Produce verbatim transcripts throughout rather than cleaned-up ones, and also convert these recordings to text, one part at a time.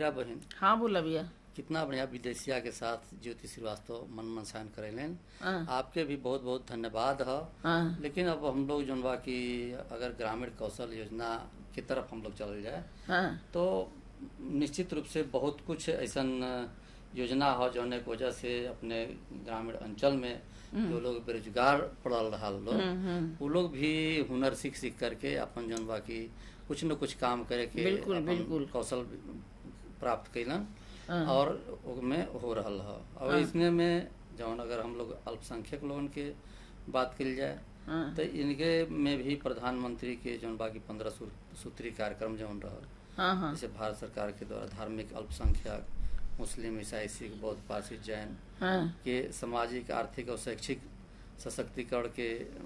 मीरा बहन। हाँ बोला भैया। कितना बढ़िया विदेशिया के साथ ज्योति श्रीवास्तव मन मनसान करेलेन। हाँ। आपके भी बहुत बहुत धन्यवाद है। हाँ। लेकिन अब हम लोग जो बा कि अगर ग्रामीण कौशल योजना की तरफ हम लोग चल जाए हाँ। तो निश्चित रूप से बहुत कुछ ऐसा योजना हो जौने की वजह से अपने ग्रामीण अंचल में जो लोग बेरोजगार पड़ल रहा लोग वो लोग भी हुनर सीख सीख करके अपन जौन बा कि कुछ न कुछ काम करे के बिल्कुल, अपन बिल्कुल। कौशल प्राप्त कैलन हाँ। और में हो रहा है। और हाँ। इसमें में जौन अगर हम लोग अल्पसंख्यक लोगन के बात कल जाए हाँ। तो इनके में भी प्रधानमंत्री के जौन बाकी पंद्रह सूत्री कार्यक्रम जौन रहा हाँ। हाँ। जैसे भारत सरकार के द्वारा धार्मिक अल्पसंख्यक मुस्लिम ईसाई सिख बौद्ध पारसी जैन हाँ। के सामाजिक आर्थिक और शैक्षिक सशक्तिकरण के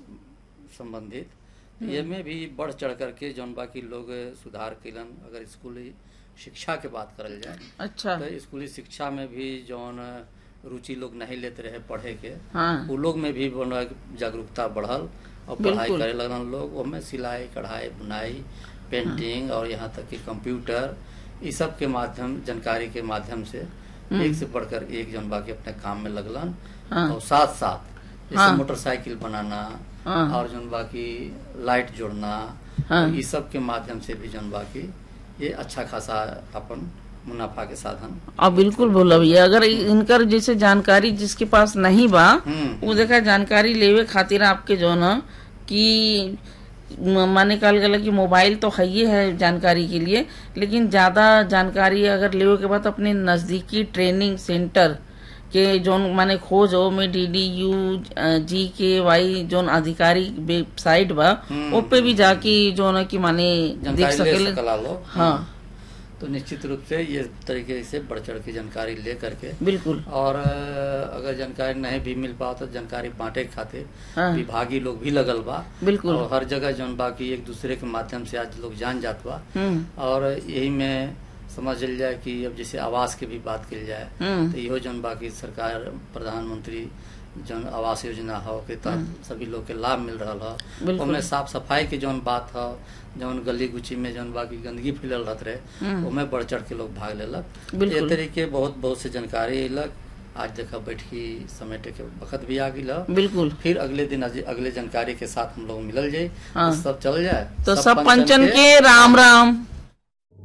संबंधित ये में भी बढ़ चढ़ करके जौन बाकी लोग सुधार कैलन। अगर स्कूली शिक्षा के बात करल जाए अच्छा। तो स्कूली शिक्षा में भी जौन रुचि लोग नहीं लेते रहे पढ़े के हाँ। वो लोग में भी जागरूकता बढ़ल और पढ़ाई करे लगन लोग। उसमें सिलाई कढ़ाई बुनाई पेंटिंग हाँ। और यहाँ तक कि कंप्यूटर इस सब के माध्यम जानकारी के माध्यम से एक से बढ़कर एक जौन बाकी अपने काम में लगलन। हाँ। और साथ साथ जैसे हाँ। मोटरसाइकिल बनाना हाँ। और जौन बाकी लाइट जोड़ना हाँ। इस सब के माध्यम से भी जौन बाकी ये अच्छा खासा अपन मुनाफा के साधन। अब बिल्कुल बोला भैया। अगर इनकर जैसे जानकारी जिसके पास नहीं बा वो देखा जानकारी लेवे खातिर आपके जो ना कि माने कल गला कि मोबाइल तो है ही है जानकारी के लिए, लेकिन ज्यादा जानकारी अगर लेवे के बाद अपने नजदीकी ट्रेनिंग सेंटर के जोन माने खोज हो में डी डी यू जी के वाई जोन अधिकारी वेबसाइट बा वो पे भी जाके जो ना कि माने देख सकेले। हाँ तो निश्चित रूप से ये तरीके से बढ़ चढ़ की जानकारी ले करके बिल्कुल। और अगर जानकारी नहीं भी मिल पाओ तो जानकारी बांटे खातिर हाँ। विभागी लोग भी लगल बा बिल्कुल। और हर जगह जौन बा की एक दूसरे के माध्यम से आज लोग जान जात बा। और यही में समझ लिया जाए कि अब जैसे आवास की भी बात की जाए तो यो जौन बाकी सरकार प्रधानमंत्री जौन आवास योजना हो के तहत सभी लोग के लाभ मिल रहा है। उनमें साफ सफाई की जौन बात हो जौन गली गुची में जौन बाकी गंदगी फैलल रहत रहे उनमें बढ़ चढ़ के लोग भाग लेलक। ये तरीके बहुत बहुत से जानकारी अयलक। आज देखा बैठकी समेटे के वक्त भी आ गई बिल्कुल। फिर अगले दिन अगले जानकारी के साथ हम लोग मिलल जाए। हाँ। सब चल जाए तो सब पंचन के राम राम।